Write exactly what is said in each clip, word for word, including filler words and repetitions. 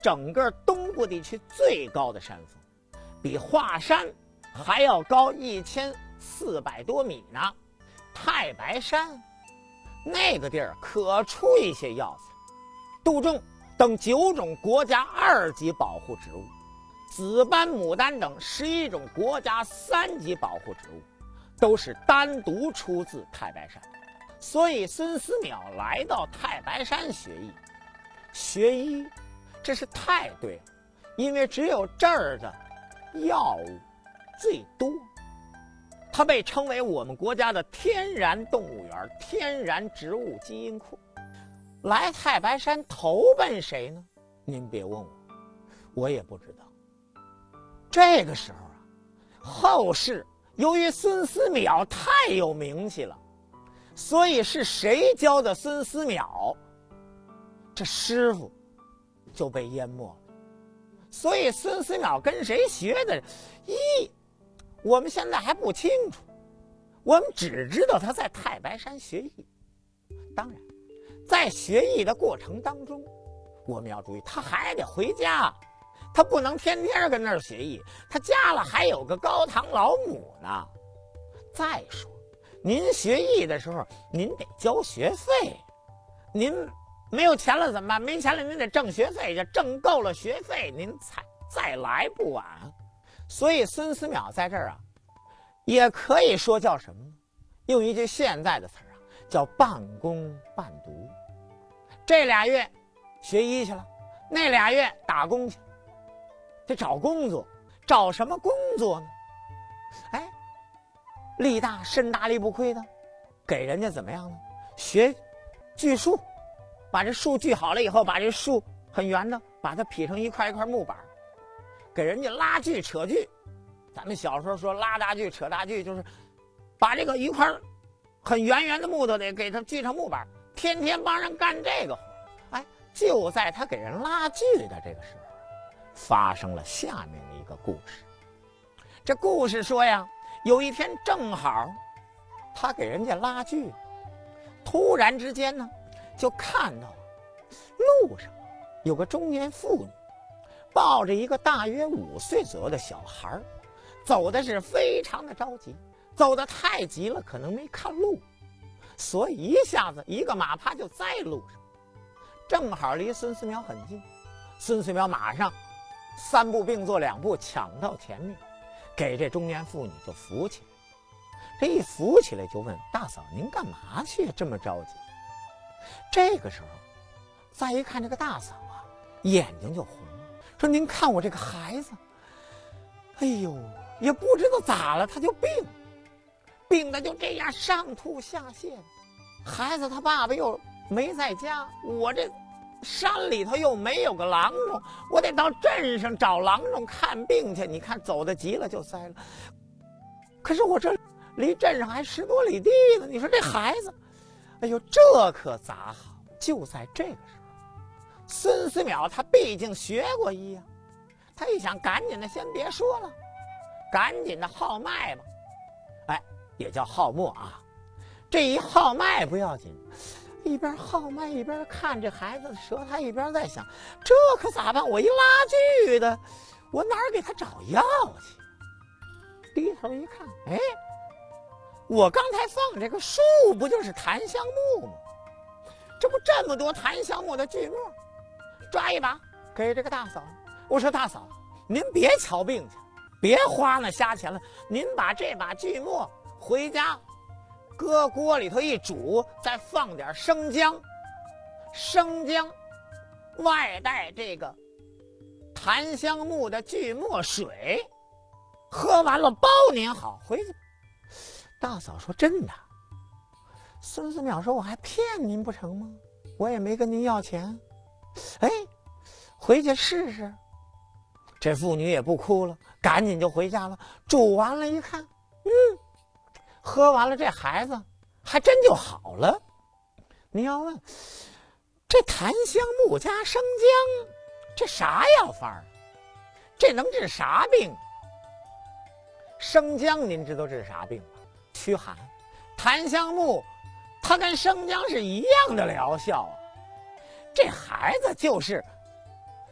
整个东部地区最高的山峰，比华山还要高一千四百多米呢。太白山那个地儿可出一些药材，杜仲等九种国家二级保护植物，紫斑、牡丹等十一种国家三级保护植物，都是单独出自太白山。所以孙思邈来到太白山学艺，学医，这是太对了，因为只有这儿的药物最多。它被称为我们国家的天然动物园、天然植物基因库。来太白山投奔谁呢？您别问我，我也不知道。这个时候啊，后世由于孙思邈太有名气了，所以是谁教的孙思邈，这师傅就被淹没了。所以孙思邈跟谁学的医，我们现在还不清楚，我们只知道他在太白山学艺。当然在学艺的过程当中，我们要注意，他还得回家，他不能天天跟那儿学艺，他家了还有个高堂老母呢。再说您学艺的时候您得交学费，您没有钱了怎么办？没钱了您得挣学费去，挣够了学费您才再来不晚。所以孙思邈在这儿啊，也可以说叫什么呢？用一句现在的词儿啊，叫半工半读。这俩月学医去了，那俩月打工去，得找工作。找什么工作呢？哎，力大身大力不亏的，给人家怎么样呢？学锯树，把这树锯好了以后，把这树很圆的，把它劈成一块一块木板，给人家拉锯扯锯。咱们小时候说拉大锯扯大锯，就是把这个一块很圆圆的木头得给它锯成木板，天天帮人干这个活。哎，就在他给人拉锯的这个时候，发生了下面的一个故事。这故事说呀，有一天正好他给人家拉锯，突然之间呢，就看到路上有个中年妇女抱着一个大约五岁左右的小孩，走的是非常的着急，走得太急了，可能没看路，所以一下子一个马趴就栽路上，正好离孙思邈很近。孙思邈马上三步并作两步抢到前面，给这中年妇女就扶起来。这一扶起来就问：大嫂您干嘛去这么着急？这个时候再一看这个大嫂啊，眼睛就红了，说您看我这个孩子，哎呦也不知道咋了，他就病病的就这样上吐下泻。孩子他爸爸又没在家，我这山里头又没有个郎中，我得到镇上找郎中看病去。你看走得急了就栽了，可是我这离镇上还十多里地呢，你说这孩子，哎呦这可咋好？就在这个时候，孙思邈他毕竟学过医啊，他一想赶紧的先别说了，赶紧的号脉吧。哎，也叫号脉啊。这一号脉不要紧，一边号脉一边看这孩子的舌苔，一边在想这可咋办？我一拉锯的，我哪儿给他找药去？低头一看，哎，我刚才放这个树不就是檀香木吗？这不这么多檀香木的锯末，抓一把给这个大嫂。我说大嫂，您别瞧病去，别花那瞎钱了，您把这把锯末回家搁锅里头一煮，再放点生姜，生姜外带这个檀香木的锯末水，喝完了包您好回去。大嫂说真的？孙思邈说我还骗您不成吗？我也没跟您要钱。哎，回去试试。这妇女也不哭了，赶紧就回家了。煮完了一看，嗯，喝完了这孩子还真就好了。您要问这檀香木加生姜，这啥药方啊？这能治啥病？生姜您知道治啥病吗？驱寒。檀香木它跟生姜是一样的疗效啊。这孩子就是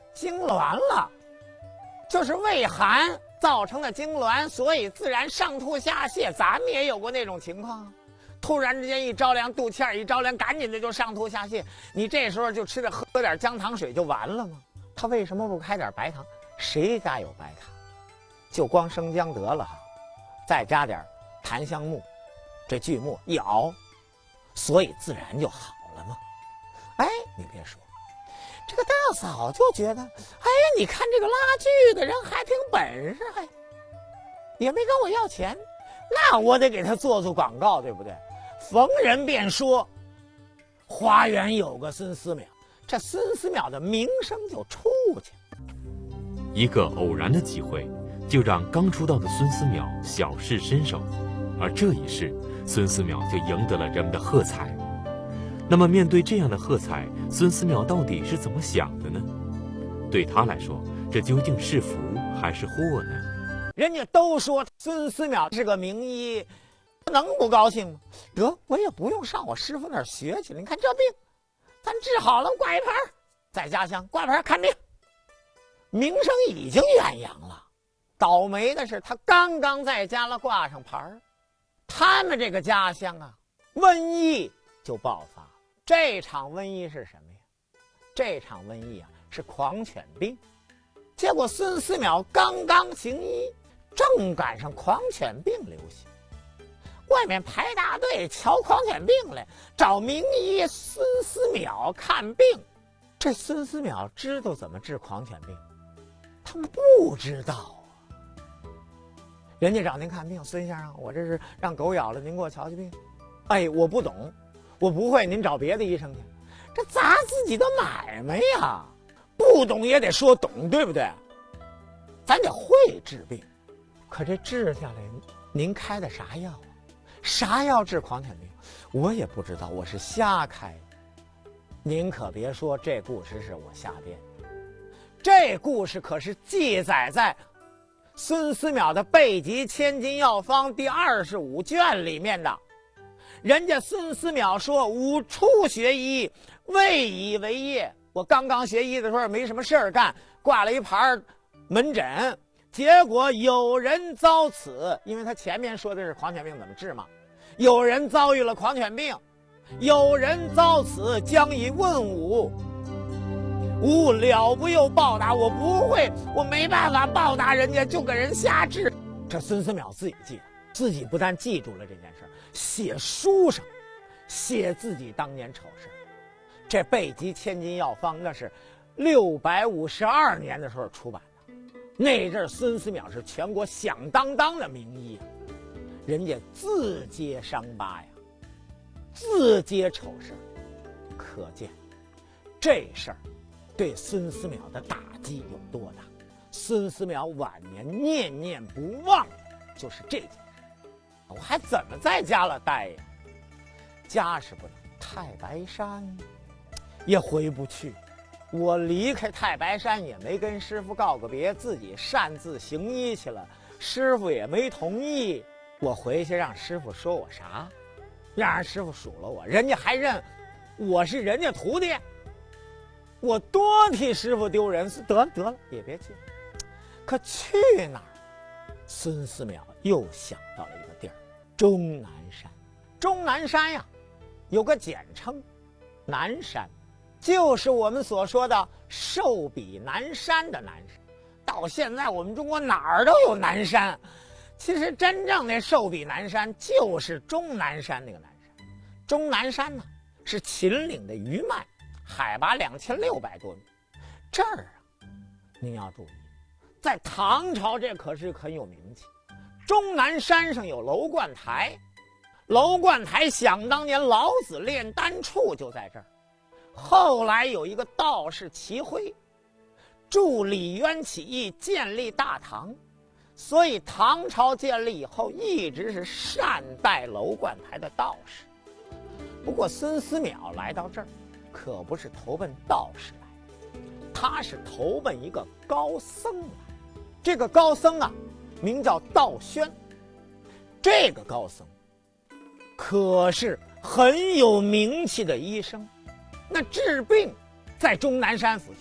痉挛了，就是胃寒造成的痉挛，所以自然上吐下泻。咱们也有过那种情况，突然之间一着凉，肚脐眼一着凉，赶紧的就上吐下泻。你这时候就吃点喝点姜糖水就完了吗？他为什么不开点白糖？谁家有白糖？就光生姜得了，再加点檀香木，这锯末一熬，所以自然就好了嘛。哎，你别说，这个大嫂就觉得，哎，你看这个拉锯的人还挺本事，还也没跟我要钱，那我得给他做做广告，对不对？逢人便说，花园有个孙思邈，这孙思邈的名声就出去了。 一个偶然的机会，就让刚出道的孙思邈小试身手，而这一试，孙思邈就赢得了人们的喝彩。那么面对这样的喝彩，孙思邈到底是怎么想的呢？对他来说，这究竟是福还是祸呢？ 人家都说孙思邈是个名医，能不高兴吗？得，我也不用上我师傅那儿学去了。你看这病，咱治好了，挂一牌，在家乡挂牌看病，名声已经远扬了。倒霉的是，他刚刚在家了挂上牌，他们这个家乡啊，瘟疫就爆发了。这场瘟疫是什么呀？这场瘟疫啊是狂犬病。结果孙思邈刚刚行医，正赶上狂犬病流行，外面排大队瞧狂犬病来，找名医孙思邈看病。这孙思邈知道怎么治狂犬病，他们不知道啊。人家找您看病，孙先生，我这是让狗咬了，您给我瞧瞧病。哎，我不懂，我不会，您找别的医生去。这砸自己的买卖呀，不懂也得说懂，对不对？咱得会治病。可这治下来，您开的啥药啊？啥药治狂犬病？我也不知道，我是瞎开。您可别说这故事是我瞎编，这故事可是记载在孙思邈的《备急千金药方》第二十五卷里面的。人家孙思邈说：“吾初学医，未以为业。”我刚刚学医的时候没什么事儿干，挂了一牌门诊，结果有人遭此，因为他前面说的是狂犬病怎么治嘛，有人遭遇了狂犬病，有人遭此，将以问吾，吾了不又报答。我不会，我没办法报答人家，就给人瞎治。这孙思邈自己记得，自己不但记住了这件事，写书上写自己当年丑事。这《备急千金药方》那是六百五十二年的时候出版的，那阵孙思邈是全国响当当的名医啊，人家自揭伤疤呀，自揭丑事，可见这事儿对孙思邈的打击有多大。孙思邈晚年念念不忘就是这件事。我还怎么在家了待呀？家是不能，太白山也回不去。我离开太白山也没跟师傅告个别，自己擅自行医去了，师傅也没同意。我回去让师傅说我啥？让人师傅数了我，人家还认我是人家徒弟，我多替师傅丢人。得了得了，也别去。可去哪儿？孙思邈又想到了一个地儿，终南山。终南山呀，有个简称南山，就是我们所说的寿比南山的南山。到现在我们中国哪儿都有南山，其实真正那寿比南山就是终南山那个南山。终南山呢是秦岭的余脉，海拔两千六百多米。这儿啊，您要注意，在唐朝这可是很有名气。终南山上有楼观台，楼观台想当年老子炼丹处就在这儿。后来有一个道士齐辉助李渊起义，建立大唐，所以唐朝建立以后一直是善待楼观台的道士。不过孙思邈来到这儿可不是投奔道士来的，他是投奔一个高僧来。这个高僧啊名叫道宣，这个高僧可是很有名气的医生，那治病在终南山附近，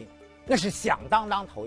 那是响当当头一。